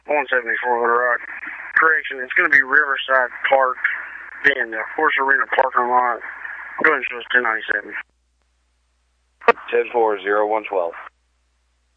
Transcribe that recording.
174 right. Correction, it's going to be Riverside Park, then the Horse Arena parking lot. Go ahead and show us 1097. 10-4, 0112.